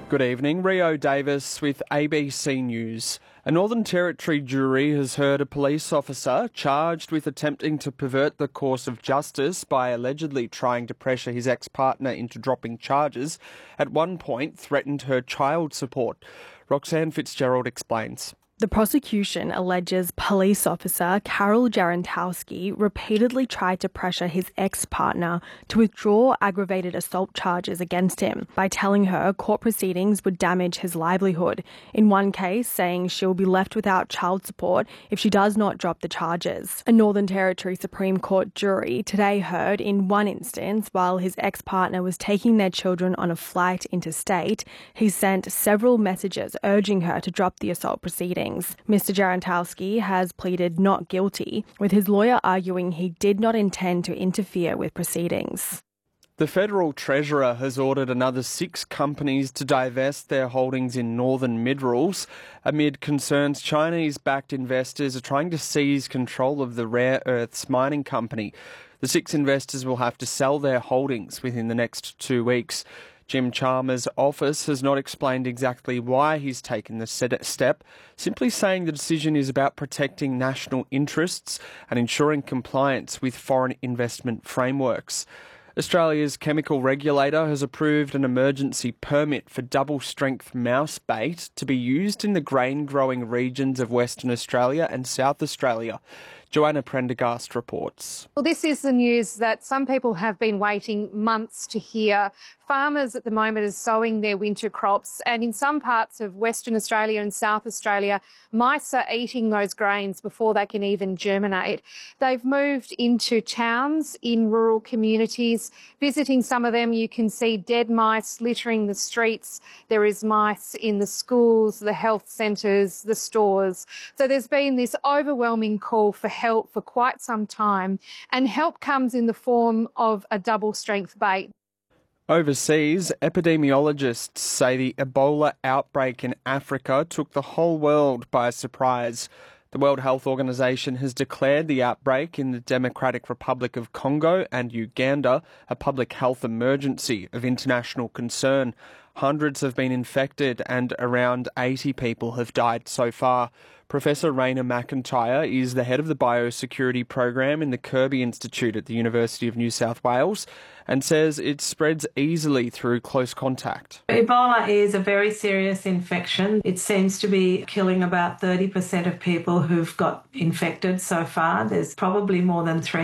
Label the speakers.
Speaker 1: Good evening, Rio Davis with ABC News. A Northern Territory jury has heard a police officer charged with attempting to pervert the course of justice by allegedly trying to pressure his ex-partner into dropping charges, at one point threatened her child support. Roxanne Fitzgerald explains.
Speaker 2: The prosecution alleges police officer Carol Jarentowski repeatedly tried to pressure his ex-partner to withdraw aggravated assault charges against him by telling her court proceedings would damage his livelihood, in one case saying she'll be left without child support if she does not drop the charges. A Northern Territory Supreme Court jury today heard in one instance, while his ex-partner was taking their children on a flight interstate, he sent several messages urging her to drop the assault proceedings. Mr. Jarentowski has pleaded not guilty, with his lawyer arguing he did not intend to interfere with proceedings.
Speaker 1: The Federal Treasurer has ordered another 6 companies to divest their holdings in Northern Minerals amid concerns Chinese-backed investors are trying to seize control of the rare earths mining company. The 6 investors will have to sell their holdings within the next 2 weeks. Jim Chalmers' office has not explained exactly why he's taken the step, simply saying the decision is about protecting national interests and ensuring compliance with foreign investment frameworks. Australia's chemical regulator has approved an emergency permit for double-strength mouse bait to be used in the grain-growing regions of Western Australia and South Australia. Joanna Prendergast reports.
Speaker 3: Well, this is the news that some people have been waiting months to hear. Farmers at the moment are sowing their winter crops, and in some parts of Western Australia and South Australia, mice are eating those grains before they can even germinate. They've moved into towns in rural communities. Visiting some of them, you can see dead mice littering the streets. There is mice in the schools, the health centres, the stores. So there's been this overwhelming call for help for quite some time, and help comes in the form of a double-strength bait.
Speaker 1: Overseas, epidemiologists say the Ebola outbreak in Africa took the whole world by surprise. The World Health Organization has declared the outbreak in the Democratic Republic of Congo and Uganda a public health emergency of international concern. Hundreds have been infected and around 80 people have died so far. Professor Raina McIntyre is the head of the biosecurity program in the Kirby Institute at the University of New South Wales and says it spreads easily through close contact.
Speaker 4: Ebola is a very serious infection. It seems to be killing about 30% of people who've got infected so far. There's probably more than 3